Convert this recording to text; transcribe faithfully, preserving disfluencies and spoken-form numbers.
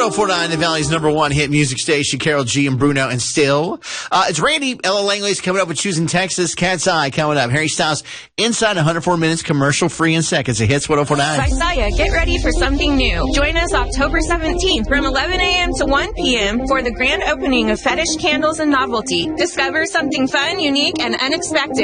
oh four point nine, the Valley's number one hit music station. Carol G and Bruno and Still. Uh, it's Randy. Ella Langley's coming up with Choosing Texas. Cat's Eye coming up. Harry Styles inside one hundred four minutes, commercial free in seconds. It hits one oh four point nine. Isaiah, get ready for something new. Join us October seventeenth from eleven a.m. to one p.m. for the grand opening of Fetish Candles and Novelty. Discover something fun, unique, and unexpected.